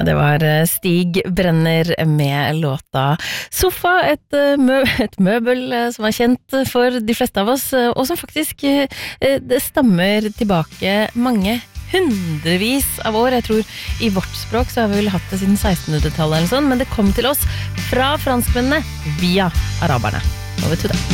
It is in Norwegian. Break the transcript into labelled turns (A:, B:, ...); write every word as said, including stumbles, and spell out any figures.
A: Det var Stig Brenner med låta Sofa, et, mø et møbel som er kjent for de fleste av oss, og som faktisk det stammer tilbake mange hundrevis av år. Jeg tror i vårt språk så har vi vel hatt det siden sekstenhundretallet eller sånn, men det kom til oss fra franskmennene via araberne. Over til det.